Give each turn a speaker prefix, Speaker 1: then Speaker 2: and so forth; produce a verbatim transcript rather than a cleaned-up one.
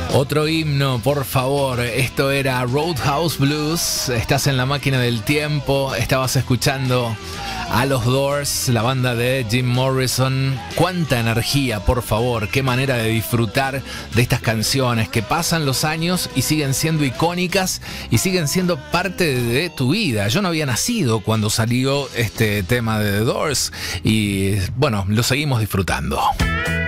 Speaker 1: Otro himno, por favor. Esto era Roadhouse Blues. Estás en la máquina del tiempo. Estabas escuchando a los Doors, la banda de Jim Morrison. Cuánta energía, por favor. Qué manera de disfrutar de estas canciones que pasan los años y siguen siendo icónicas y siguen siendo parte de tu vida. Yo no había nacido cuando salió este tema de The Doors y bueno, lo seguimos disfrutando.